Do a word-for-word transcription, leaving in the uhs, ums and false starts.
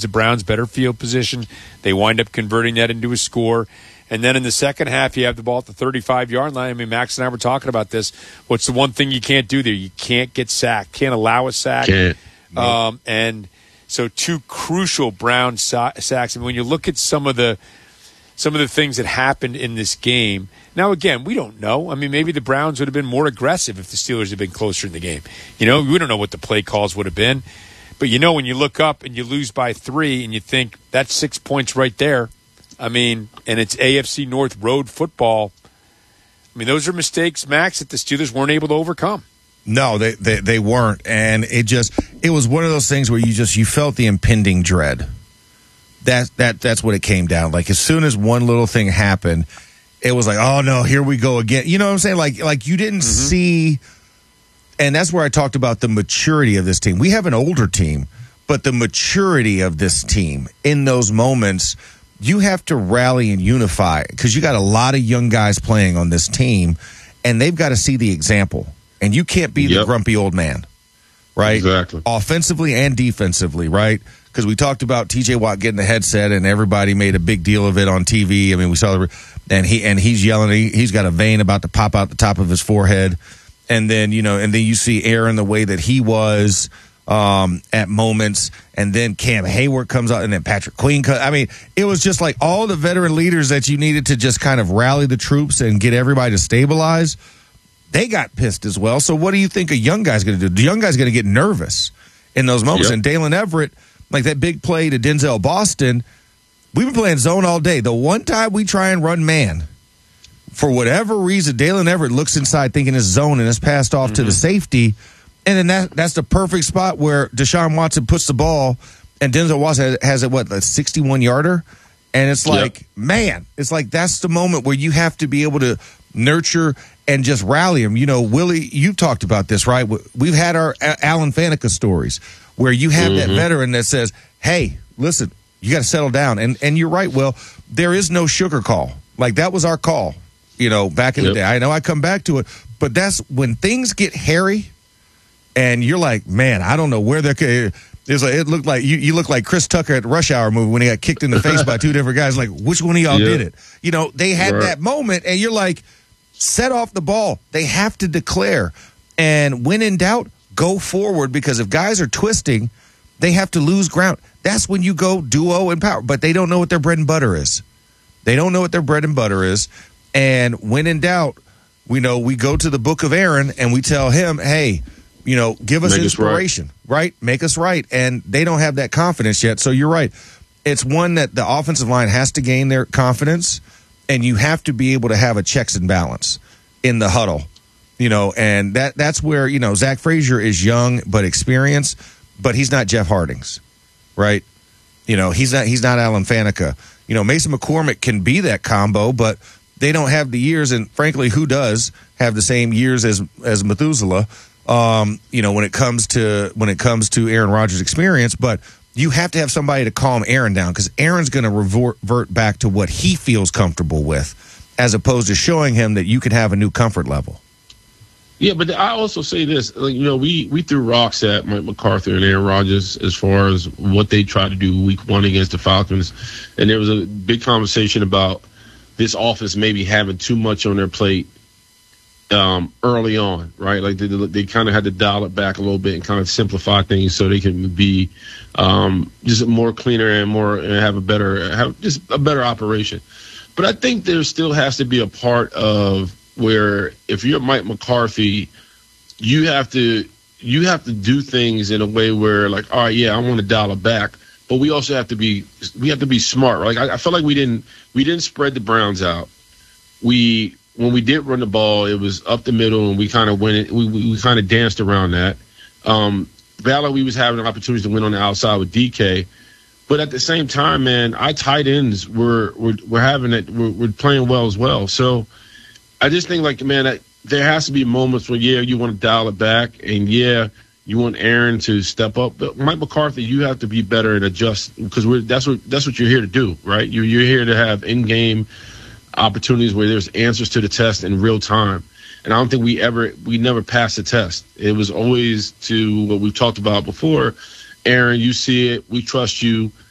the Browns better field position. They wind up converting that into a score. And then in the second half, you have the ball at the thirty-five-yard line. I mean, Max and I were talking about this. What's the one thing you can't do there? You can't get sacked. Can't allow a sack. Can't. No. Um, and so two crucial Brown sa- sacks. And when you look at some of the some of the things that happened in this game, now, again, we don't know. I mean, maybe the Browns would have been more aggressive if the Steelers had been closer in the game. You know, we don't know what the play calls would have been. But, you know, when you look up and you lose by three and you think that's six points right there, I mean, and it's A F C North road football, I mean, those are mistakes, Max, that the Steelers weren't able to overcome. No, they, they they weren't. And it just it was one of those things where you just you felt the impending dread. That that that's what it came down. Like as soon as one little thing happened, it was like, oh no, here we go again. You know what I'm saying? Like like you didn't mm-hmm. see, and that's where I talked about the maturity of this team. We have an older team, but the maturity of this team in those moments, you have to rally and unify because you got a lot of young guys playing on this team, and they've got to see the example. And you can't be yep. the grumpy old man, right? Exactly. Offensively and defensively, right? Because we talked about T J Watt getting the headset, and everybody made a big deal of it on T V. I mean, we saw the and he and he's yelling. He, he's got a vein about to pop out the top of his forehead, and then you know, and then you see Aaron the way that he was um, at moments, and then Cam Hayward comes out, and then Patrick Queen comes. I mean, it was just like all the veteran leaders that you needed to just kind of rally the troops and get everybody to stabilize. They got pissed as well. So what do you think a young guy's going to do? The young guy's going to get nervous in those moments. Yep. And Dalen Everett, like that big play to Denzel Boston, we've been playing zone all day. The one time we try and run man, for whatever reason, Dalen Everett looks inside thinking it's zone and it's passed off mm-hmm. to the safety. And then that that's the perfect spot where Deshaun Watson puts the ball and Denzel Watson has, has it, what, a sixty-one-yarder? And it's like, yep. man, it's like that's the moment where you have to be able to nurture and just rally him. You know, Willie, you've talked about this, right? We've had our Alan Faneca stories where you have mm-hmm. that veteran that says, hey, listen, you got to settle down. And and you're right, Will, there is no sugar call. Like, that was our call, you know, back in yep. the day. I know I come back to it, but that's when things get hairy and you're like, man, I don't know where they're – like, it looked like you, you look like Chris Tucker at the Rush Hour movie when he got kicked in the face by two different guys. Like, which one of y'all yep. did it? You know, they had right. that moment, and you're like, set off the ball. They have to declare. And when in doubt, go forward, because if guys are twisting, they have to lose ground. That's when you go duo and power. But they don't know what their bread and butter is. They don't know what their bread and butter is. And when in doubt, we know we go to the book of Aaron and we tell him, hey, you know, give us Make inspiration, us right. right? Make us right. And they don't have that confidence yet. So you're right. It's one that the offensive line has to gain their confidence, and you have to be able to have a checks and balance in the huddle, you know, and that that's where, you know, Zach Frazier is young but experienced, but he's not Jeff Hardings, right? You know, he's not he's not Alan Faneca. You know, Mason McCormick can be that combo, but they don't have the years, and frankly, who does have the same years as as Methuselah? Um, you know, when it comes to when it comes to Aaron Rodgers' experience, but you have to have somebody to calm Aaron down, because Aaron's going to revert back to what he feels comfortable with, as opposed to showing him that you can have a new comfort level. Yeah, but I also say this, like, you know, we, we threw rocks at Mike McCarthy and Aaron Rodgers as far as what they tried to do week one against the Falcons, and there was a big conversation about this offense maybe having too much on their plate Um, early on, right? Like they, they kind of had to dial it back a little bit and kind of simplify things so they can be um, just more cleaner and more and have a better, have just a better operation. But I think there still has to be a part of where if you're Mike McCarthy, you have to you have to do things in a way where, like, all right, yeah, I want to dial it back, but we also have to be we have to be smart. Like I, I feel like we didn't we didn't spread the Browns out. We When we did run the ball, it was up the middle, and we kind of went. We we kind of danced around that. Um, Valor, we was having opportunities to win on the outside with D K, but at the same time, man, our tight ends were were, were having it. We're, we're playing well as well. So I just think, like, man, that there has to be moments where, yeah, you want to dial it back, and yeah, you want Aaron to step up. But Mike McCarthy, you have to be better and adjust, because we're that's what that's what you're here to do, right? You're you're here to have in game opportunities where there's answers to the test in real time. And I don't think we ever, we never passed the test. It was always to what we've talked about before. Aaron, you see it. We trust you.